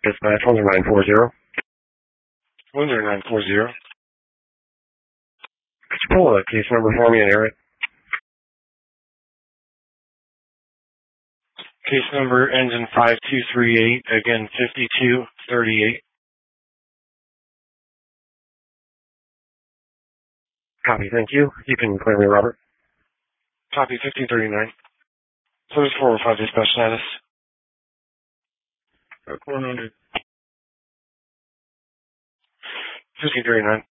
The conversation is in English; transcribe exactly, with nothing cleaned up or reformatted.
Dispatch one zero nine four zero. one zero nine four zero. Could you pull a case number for me and air it? Case number ends in five two three eight, again fifty-two thirty-eight. Copy, thank you. You can clear me, Robert. Copy, fifteen thirty-nine. Service four oh five dispatch status. one hundred. fifteen thirty-nine.